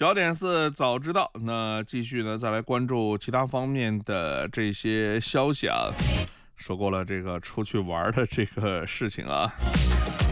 焦点4早知道，那继续呢，再来关注其他方面的这些消息啊。说过了这个出去玩的这个事情啊。